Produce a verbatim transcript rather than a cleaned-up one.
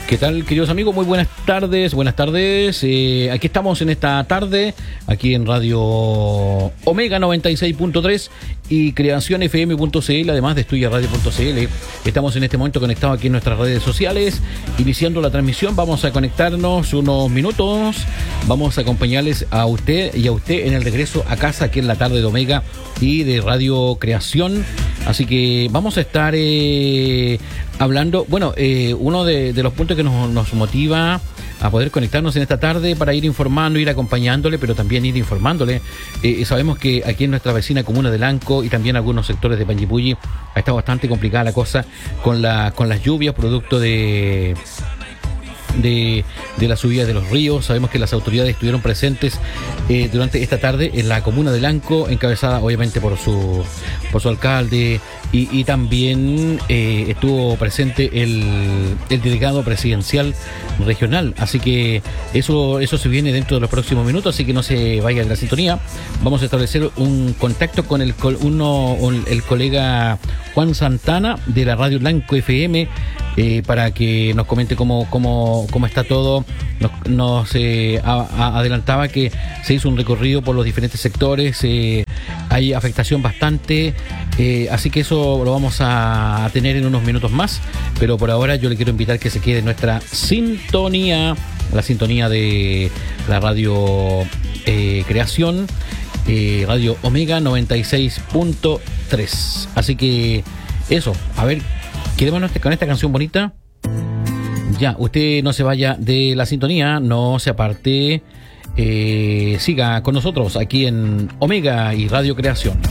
¿Qué tal, queridos amigos? Muy buenas tardes, buenas tardes. Eh, aquí estamos en esta tarde, aquí en Radio Omega noventa y seis punto tres y Creación F M punto C L, además de Estudia Radio punto C L. Estamos en este momento conectados aquí en nuestras redes sociales, iniciando la transmisión. Vamos a conectarnos unos minutos, vamos a acompañarles a usted y a usted en el regreso a casa aquí en la tarde de Omega y de Radio Creación. Así que vamos a estar eh, hablando, bueno, eh, uno de, de los puntos que nos, nos motiva a poder conectarnos en esta tarde para ir informando, ir acompañándole, pero también ir informándole. Eh, sabemos que aquí en nuestra vecina comuna de Lanco y también algunos sectores de Panguipulli ha estado bastante complicada la cosa con, la, con las lluvias, producto de... De, de la subida de los ríos. Sabemos que las autoridades estuvieron presentes eh, durante esta tarde en la comuna de Lanco, encabezada obviamente por su por su alcalde y, y también eh, estuvo presente el, el delegado presidencial regional. Así que eso eso se viene dentro de los próximos minutos, así que no se vaya de la sintonía. Vamos a establecer un contacto con el uno el colega Juan Santana de la radio Lanco F M eh, para que nos comente cómo cómo cómo está todo. Nos, nos eh, a, a, adelantaba que se hizo un recorrido por los diferentes sectores, eh, hay afectación bastante, eh, así que eso lo vamos a, a tener en unos minutos más, pero por ahora yo le quiero invitar que se quede en nuestra sintonía, la sintonía de la radio eh, Creación, eh, Radio Omega noventa y seis punto tres. Así que eso, a ver, quedémonos con esta canción bonita. Ya, usted no se vaya de la sintonía, no se aparte, eh, siga con nosotros aquí en Omega y Radio Creación.